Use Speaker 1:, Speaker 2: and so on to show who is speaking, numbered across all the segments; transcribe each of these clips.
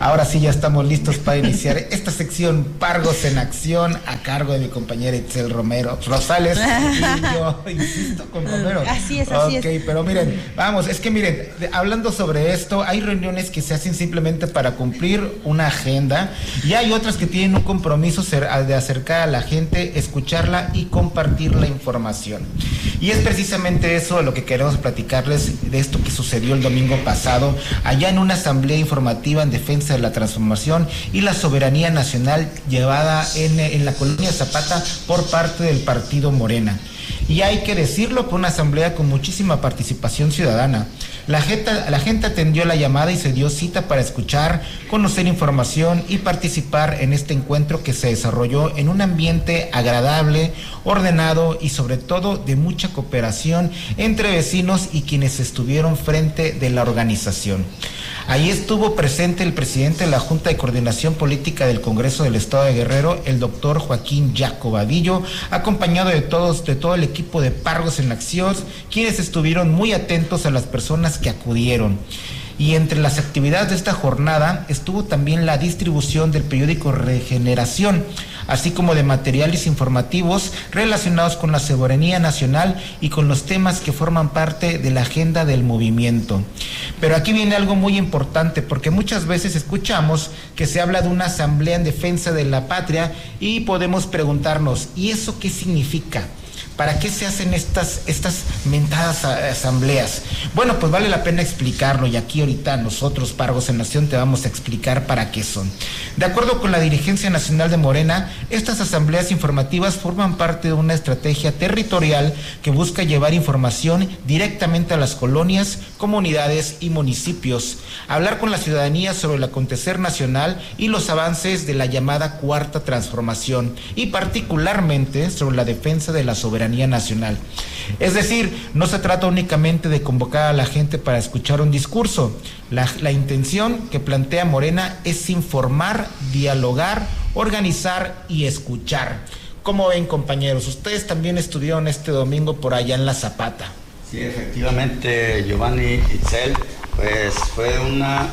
Speaker 1: Ahora sí ya estamos listos para iniciar esta sección Pargos en Acción a cargo de mi compañera Itzel Rosales y yo insisto con Romero.
Speaker 2: Así es.
Speaker 1: Ok, pero miren, vamos, es que miren, hablando sobre esto, hay reuniones que se hacen simplemente para cumplir una agenda y hay otras que tienen un compromiso de acercar a la gente, escucharla y compartir la información. Y es precisamente eso lo que queremos platicarles de esto que sucedió el domingo pasado allá en una asamblea informativa en defensa de la transformación y la soberanía nacional llevada en la colonia Zapata por parte del partido Morena. Y hay que decirlo, fue una asamblea con muchísima participación ciudadana. La gente atendió la llamada y se dio cita para escuchar, conocer información y participar en este encuentro que se desarrolló en un ambiente agradable, ordenado y sobre todo de mucha cooperación entre vecinos y quienes estuvieron frente de la organización. Ahí estuvo presente el presidente de la Junta de Coordinación Política del Congreso del Estado de Guerrero, el doctor Joaquín Jaco Vadillo, acompañado de todo el equipo de Pargos en Acción, quienes estuvieron muy atentos a las personas que acudieron. Y entre las actividades de esta jornada estuvo también la distribución del periódico Regeneración, así como de materiales informativos relacionados con la soberanía nacional y con los temas que forman parte de la agenda del movimiento. Pero aquí viene algo muy importante, porque muchas veces escuchamos que se habla de una asamblea en defensa de la patria y podemos preguntarnos, ¿y eso qué significa? ¿Para qué se hacen estas mentadas asambleas? Bueno, pues vale la pena explicarlo y aquí ahorita nosotros, Pargos en Nación, te vamos a explicar para qué son. De acuerdo con la dirigencia nacional de Morena, estas asambleas informativas forman parte de una estrategia territorial que busca llevar información directamente a las colonias, comunidades y municipios, hablar con la ciudadanía sobre el acontecer nacional y los avances de la llamada Cuarta Transformación y particularmente sobre la defensa de la soberanía nacional. Es decir, no se trata únicamente de convocar a la gente para escuchar un discurso. La intención que plantea Morena es informar, dialogar, organizar y escuchar. ¿Cómo ven, compañeros? Ustedes también estuvieron este domingo por allá en la Zapata.
Speaker 3: Sí, efectivamente, Giovanni, Itzel, pues fue una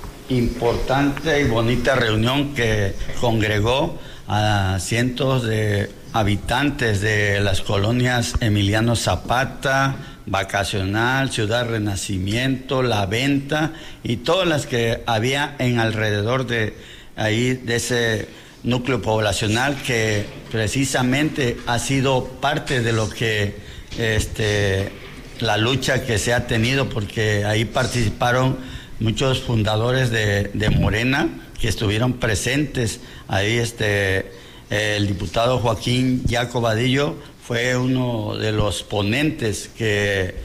Speaker 3: importante y bonita reunión que congregó a cientos de habitantes de las colonias Emiliano Zapata, Vacacional, Ciudad Renacimiento, La Venta y todas las que había en alrededor de ahí, de ese núcleo poblacional que precisamente ha sido parte de lo que la lucha que se ha tenido, porque ahí participaron muchos fundadores de Morena que estuvieron presentes ahí. El diputado Joaquín Jaco Vadillo fue uno de los ponentes que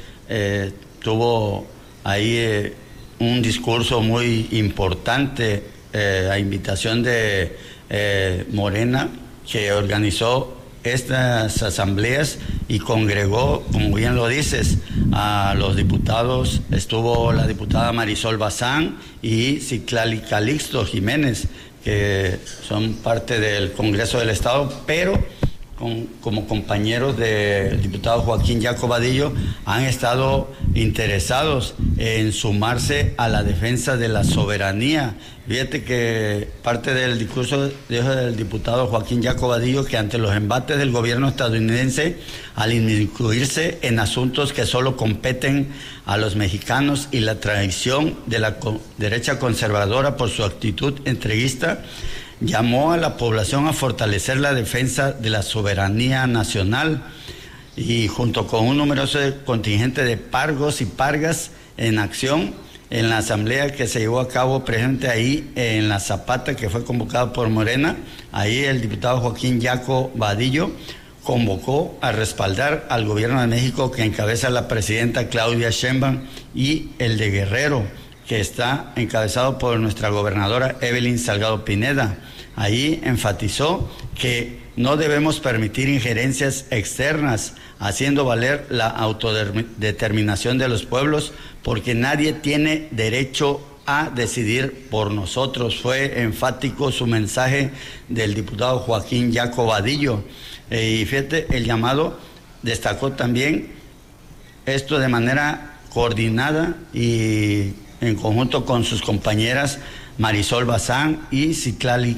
Speaker 3: tuvo ahí un discurso muy importante a invitación de Morena, que organizó estas asambleas y congregó, como bien lo dices, a los diputados. Estuvo la diputada Marisol Bazán y Citlali Calixto Jiménez, que son parte del Congreso del Estado, pero como compañeros del diputado Joaquín Jaco Vadillo han estado interesados en sumarse a la defensa de la soberanía. Fíjate que parte del discurso dijo del diputado Joaquín Jaco Vadillo que ante los embates del gobierno estadounidense al incluirse en asuntos que solo competen a los mexicanos y la traición de la derecha conservadora por su actitud entreguista, llamó a la población a fortalecer la defensa de la soberanía nacional y junto con un numeroso contingente de pargos y pargas en acción en la asamblea que se llevó a cabo presente ahí en la Zapata, que fue convocado por Morena. Ahí el diputado Joaquín Jaco Vadillo convocó a respaldar al gobierno de México que encabeza la presidenta Claudia Sheinbaum y el de Guerrero, que está encabezado por nuestra gobernadora Evelyn Salgado Pineda. Ahí enfatizó que no debemos permitir injerencias externas, haciendo valer la autodeterminación de los pueblos, porque nadie tiene derecho a decidir por nosotros. Fue enfático su mensaje del diputado Joaquín Jaco Vadillo. Y fíjate, el llamado destacó también esto de manera coordinada y en conjunto con sus compañeras Marisol Bazán y Citlali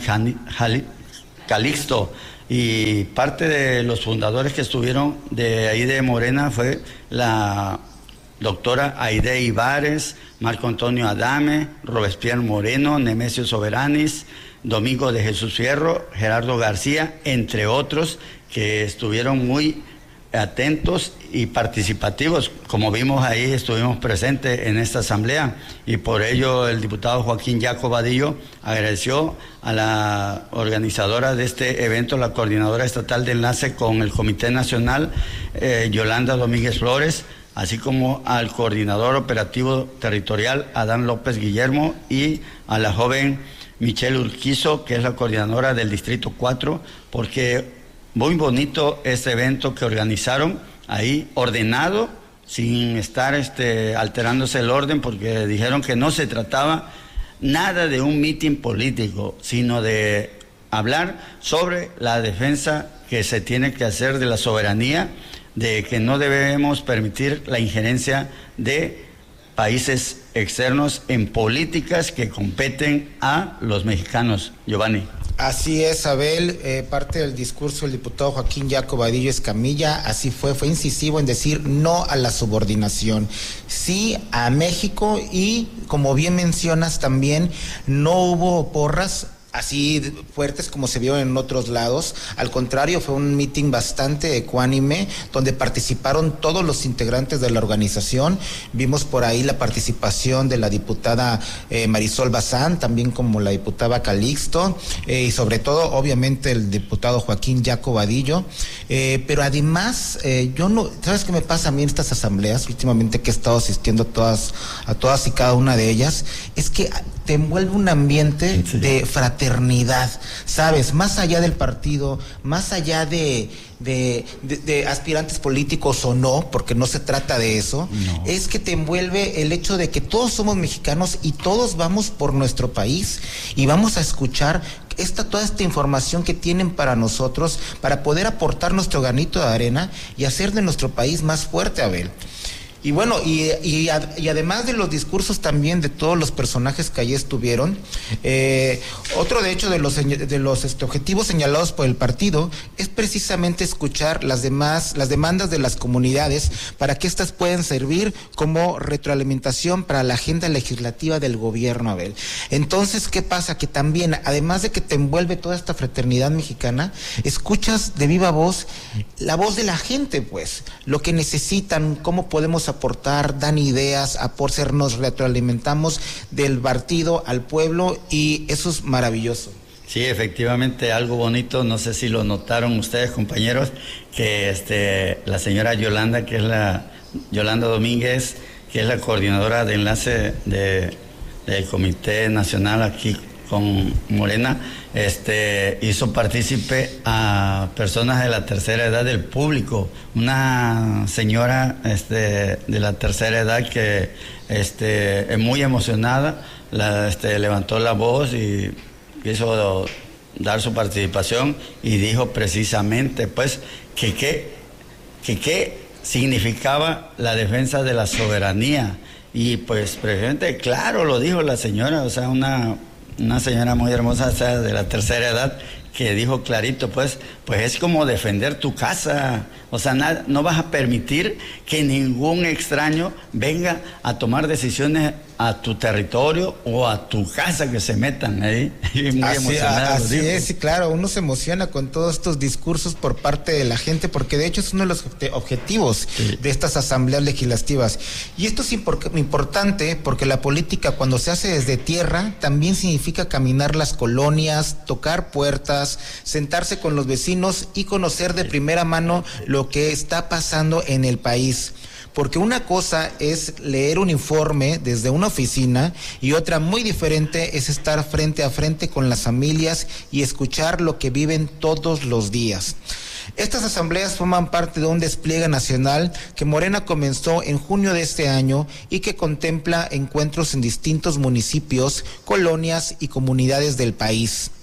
Speaker 3: Calixto. Y parte de los fundadores que estuvieron de ahí de Morena fue la doctora Aide Ibares, Marco Antonio Adame, Robespierre Moreno, Nemesio Soberanis, Domingo de Jesús Fierro, Gerardo García, entre otros que estuvieron muy atentos y participativos. Como vimos ahí, estuvimos presentes en esta asamblea y por ello el diputado Joaquín Jaco Vadillo agradeció a la organizadora de este evento, la coordinadora estatal de enlace con el Comité Nacional, Yolanda Domínguez Flores, así como al coordinador operativo territorial, Adán López Guillermo, y a la joven Michelle Urquizo, que es la coordinadora del Distrito 4, porque muy bonito este evento que organizaron ahí, ordenado, sin estar alterándose el orden, porque dijeron que no se trataba nada de un mitin político, sino de hablar sobre la defensa que se tiene que hacer de la soberanía, de que no debemos permitir la injerencia de países externos en políticas que competen a los mexicanos. Giovanni.
Speaker 1: Así es, Abel, parte del discurso del diputado Joaquín Jaco Vadillo Escamilla, así fue incisivo en decir no a la subordinación, sí a México, y como bien mencionas también, no hubo porras así fuertes como se vio en otros lados. Al contrario, fue un meeting bastante ecuánime, donde participaron todos los integrantes de la organización. Vimos por ahí la participación de la diputada Marisol Bazán, también como la diputada Calixto, y sobre todo, obviamente, el diputado Joaquín Jaco Vadillo. Pero además, ¿sabes qué me pasa a mí en estas asambleas? Últimamente que he estado asistiendo a todas y cada una de ellas, es que te envuelve un ambiente de fraternidad, ¿sabes? Más allá del partido, más allá de aspirantes políticos o no, porque no se trata de eso, no. Es que te envuelve el hecho de que todos somos mexicanos y todos vamos por nuestro país y vamos a escuchar toda esta información que tienen para nosotros, para poder aportar nuestro granito de arena y hacer de nuestro país más fuerte, Abel. Y bueno, y además de los discursos también de todos los personajes que allí estuvieron, otro de hecho de los objetivos señalados por el partido es precisamente escuchar las demandas de las comunidades para que éstas puedan servir como retroalimentación para la agenda legislativa del gobierno, Abel. Entonces, ¿qué pasa? Que también, además de que te envuelve toda esta fraternidad mexicana, escuchas de viva voz la voz de la gente, pues, lo que necesitan, cómo podemos aportar, dan ideas, nos retroalimentamos del partido al pueblo, y eso es maravilloso.
Speaker 3: Sí, efectivamente, algo bonito, no sé si lo notaron ustedes, compañeros, que la señora Yolanda, Yolanda Domínguez, que es la coordinadora de enlace del Comité Nacional aquí con Morena, hizo partícipe a personas de la tercera edad del público. Una señora de la tercera edad que es muy emocionada, levantó la voz y quiso dar su participación y dijo precisamente pues que qué significaba la defensa de la soberanía. Y pues precisamente, claro, lo dijo la señora, o sea, una señora muy hermosa, o sea, de la tercera edad, que dijo clarito, pues es como defender tu casa. O sea, no vas a permitir que ningún extraño venga a tomar decisiones a tu territorio o a tu casa, que se metan ahí. Muy emocionado.
Speaker 1: Así es, y claro, uno se emociona con todos estos discursos por parte de la gente, porque de hecho es uno de los objetivos de estas asambleas legislativas. Y esto es importante porque la política, cuando se hace desde tierra, también significa caminar las colonias, tocar puertas, sentarse con los vecinos y conocer de primera mano lo que está pasando en el país. Porque una cosa es leer un informe desde una oficina y otra muy diferente es estar frente a frente con las familias y escuchar lo que viven todos los días. Estas asambleas forman parte de un despliegue nacional que Morena comenzó en junio de este año y que contempla encuentros en distintos municipios, colonias y comunidades del país.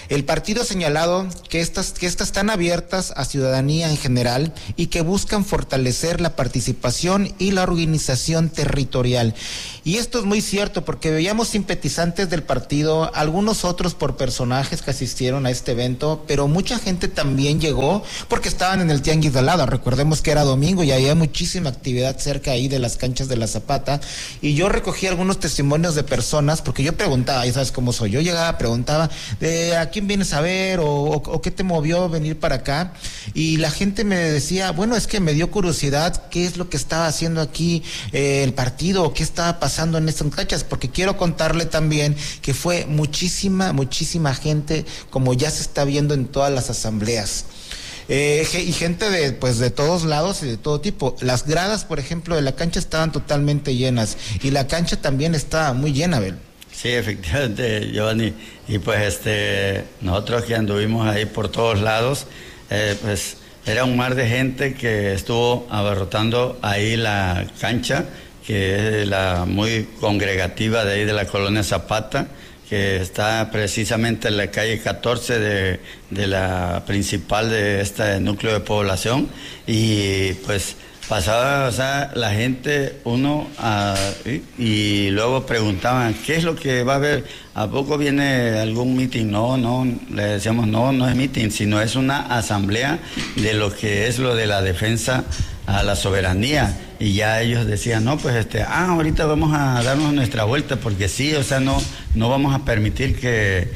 Speaker 1: El partido ha señalado que estas están abiertas a ciudadanía en general y que buscan fortalecer la participación y la organización territorial. Y esto es muy cierto porque veíamos simpatizantes del partido, algunos otros por personajes que asistieron a este evento, pero mucha gente también llegó porque estaban en el tianguis de al lado. Recordemos que era domingo y había muchísima actividad cerca ahí de las canchas de la Zapata, y yo recogí algunos testimonios de personas porque yo preguntaba, ya sabes cómo soy, yo llegaba, preguntaba ¿a quién vienes a ver o qué te movió venir para acá? Y la gente me decía, bueno, es que me dio curiosidad qué es lo que estaba haciendo aquí el partido, o qué estaba pasando en estas canchas, porque quiero contarle también que fue muchísima gente, como ya se está viendo en todas las asambleas. Y gente de todos lados y de todo tipo. Las gradas, por ejemplo, de la cancha estaban totalmente llenas, y la cancha también estaba muy llena, Abel.
Speaker 3: Sí, efectivamente, Giovanni. Y pues nosotros que anduvimos ahí por todos lados, pues era un mar de gente que estuvo abarrotando ahí la cancha, que es la muy congregativa de ahí de la colonia Zapata, que está precisamente en la calle 14 de la principal de este núcleo de población. Y pues pasaba, o sea, la gente, y luego preguntaban, ¿qué es lo que va a haber? ¿A poco viene algún mitin? No, le decíamos, no es mitin, sino es una asamblea de lo que es lo de la defensa a la soberanía. Y ya ellos decían, no, pues ahorita vamos a darnos nuestra vuelta, porque sí, o sea, no vamos a permitir que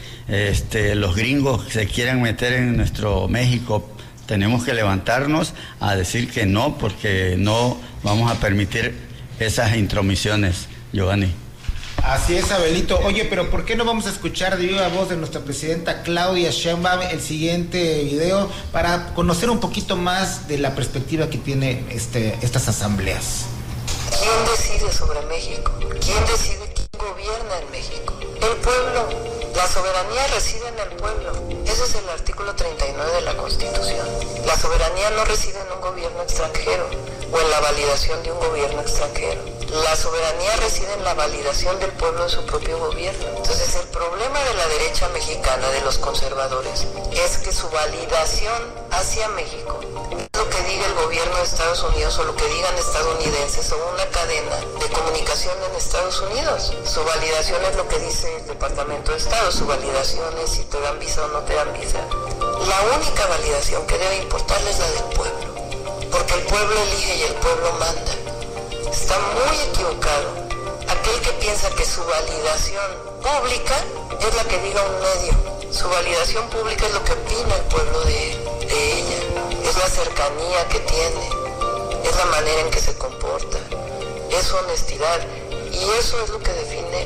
Speaker 3: los gringos se quieran meter en nuestro México. Tenemos que levantarnos a decir que no, porque no vamos a permitir esas intromisiones, Giovanni.
Speaker 1: Así es, Abelito. Oye, pero ¿por qué no vamos a escuchar de viva voz de nuestra presidenta Claudia Sheinbaum el siguiente video para conocer un poquito más de la perspectiva que tiene estas asambleas?
Speaker 2: ¿Quién decide sobre México? ¿Quién decide quién gobierna en México? El pueblo. La soberanía reside en el pueblo. Ese es el artículo 39 de la Constitución. La soberanía no reside en un gobierno extranjero o en la validación de un gobierno extranjero. La soberanía reside en la validación del pueblo de su propio gobierno. Entonces, el problema de la derecha mexicana, de los conservadores, es que su validación hacia México, lo que diga el gobierno de Estados Unidos o lo que digan estadounidenses o una cadena de comunicación en Estados Unidos, su validación es lo que dice el Departamento de Estado, su validación es si te dan visa o no te dan visa. La única validación que debe importarle es la del pueblo, porque el pueblo elige y el pueblo manda. Está muy equivocado aquel que piensa que su validación pública es la que diga un medio. Su validación pública es lo que opina el pueblo de ella, es la cercanía que tiene, es la manera en que se comporta, es su honestidad, y eso es lo que define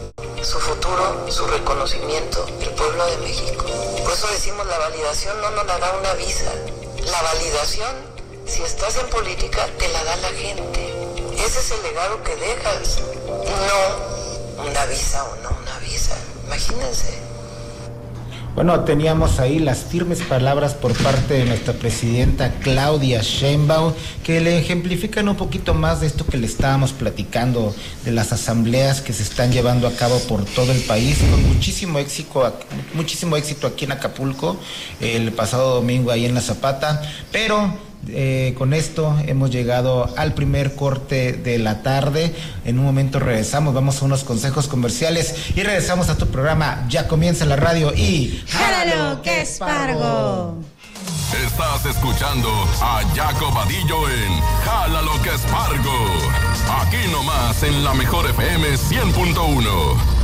Speaker 2: su futuro, su reconocimiento, el pueblo de México. Por eso decimos, la validación no nos la da una visa. La validación, si estás en política, te la da la gente. Ese es el legado que dejas, no una visa o no una visa. Imagínense.
Speaker 1: Bueno, teníamos ahí las firmes palabras por parte de nuestra presidenta Claudia Sheinbaum, que le ejemplifican un poquito más de esto que le estábamos platicando, de las asambleas que se están llevando a cabo por todo el país, con muchísimo éxito aquí en Acapulco, el pasado domingo ahí en la Zapata, pero con esto hemos llegado al primer corte de la tarde. En un momento regresamos, vamos a unos consejos comerciales y regresamos a tu programa. Ya comienza la radio y
Speaker 4: ¡jálalo que Espargo!
Speaker 5: Estás escuchando a Jaco Vadillo en Jálalo que Espargo, aquí nomás en la Mejor FM 100.1.